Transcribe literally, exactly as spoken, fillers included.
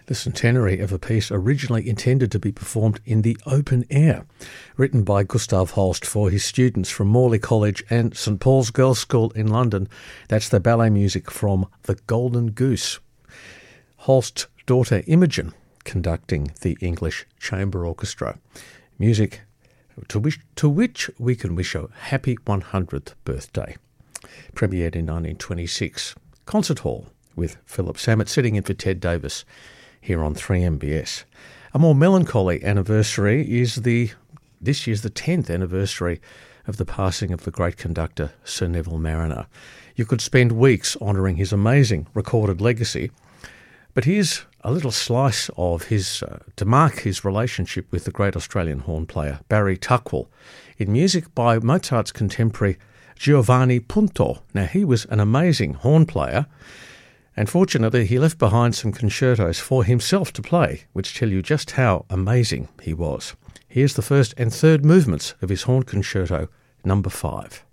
The centenary of a piece originally intended to be performed in the open air, written by Gustav Holst for his students from Morley College and St Paul's Girls' School in London. That's the ballet music from The Golden Goose. Holst's daughter Imogen conducting the English Chamber Orchestra. Music to which, to which we can wish a happy one hundredth birthday. Premiered in nineteen twenty-six. Concert Hall with Philip Samet sitting in for Ted Davis here on three M B S. A more melancholy anniversary is the this year's the tenth anniversary of the passing of the great conductor Sir Neville Marriner. You could spend weeks honouring his amazing recorded legacy, but here's a little slice of his uh, to mark his relationship with the great Australian horn player Barry Tuckwell in music by Mozart's contemporary Giovanni Punto. Now, he was an amazing horn player, and fortunately he left behind some concertos for himself to play, which tell you just how amazing he was. Here's the first and third movements of his horn concerto, number five.